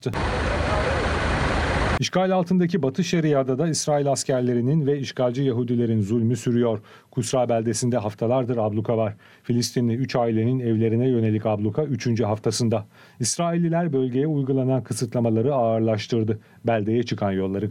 İşgal altındaki Batı Şeria'da da İsrail askerlerinin ve işgalci Yahudilerin zulmü sürüyor. Kusra beldesinde haftalardır abluka var. Filistinli 3 ailenin evlerine yönelik abluka 3. haftasında. İsrailliler bölgeye uygulanan kısıtlamaları ağırlaştırdı. Beldeye çıkan yolları